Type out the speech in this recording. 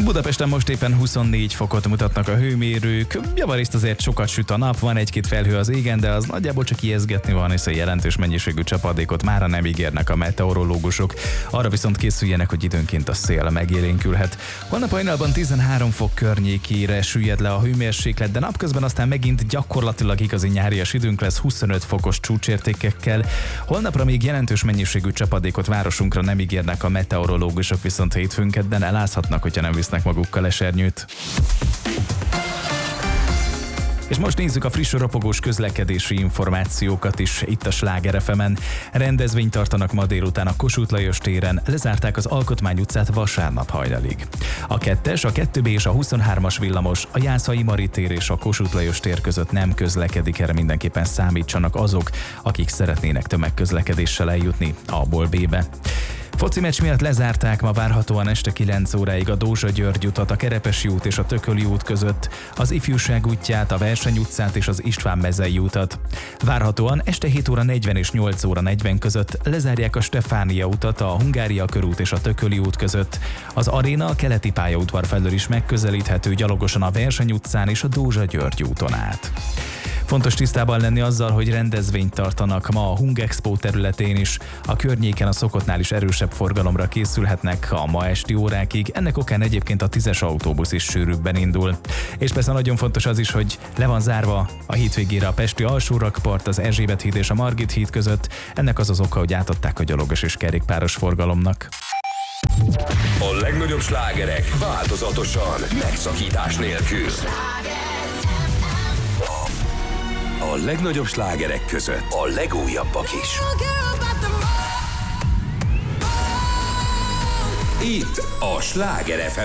Budapesten most éppen 24 fokot mutatnak a hőmérők. Javarészt azért sokat süt a nap, van egy-két felhő az égen, de az nagyjából csak ijeszgetni van, hiszen jelentős mennyiségű csapadékot mára nem ígérnek a meteorológusok. Arra viszont készüljenek, hogy időnként a szél megélénkülhet. Holnap hajnalban 13 fok környékére süllyed le a hőmérséklet, de napközben aztán megint gyakorlatilag igazi nyárias időnk lesz 25 fokos csúcsértékekkel. Holnapra még jelentős mennyiségű csapadékot városunkra nem ígérnek a meteorológusok, viszont hétfőn kedden elázhatnak, hogyha nem visznek magukkal esernyőt. És most nézzük a friss ropogós közlekedési információkat is itt a Sláger FM-en. Rendezvényt tartanak ma délután a Kossuth Lajos téren, lezárták az Alkotmány utcát vasárnap hajnalig. A 2-es, a 2B és a 23-as villamos, a Jászai Mari tér és a Kossuth Lajos tér között nem közlekedik, erre mindenképpen számítsanak azok, akik szeretnének tömegközlekedéssel eljutni A-ból B-be. Foci meccs miatt lezárták ma várhatóan este 9 óráig a Dózsa-György utat, a Kerepesi út és a Tököli út között, az Ifjúság útját, a Verseny utcát és az István mezei utat. Várhatóan este 7 óra 40 és 8 óra 40 között lezárják a Stefánia utat, a Hungária körút és a Tököli út között. Az Aréna a keleti pályaudvar felől is megközelíthető gyalogosan a Verseny utcán és a Dózsa-György úton át. Fontos tisztában lenni azzal, hogy rendezvényt tartanak ma a Hungexpo területén is. A környéken a szokottnál is erősebb forgalomra készülhetnek a ma esti órákig. Ennek okán egyébként a 10-es autóbusz is sűrűbben indul. És persze nagyon fontos az is, hogy le van zárva a hétvégére a pesti alsórakpart, az Erzsébet híd és a Margit híd között. Ennek az az oka, hogy átadták a gyalogos és kerékpáros forgalomnak. A legnagyobb slágerek változatosan, megszakítás nélkül. A legnagyobb slágerek között a legújabbak is. Itt a Sláger FM.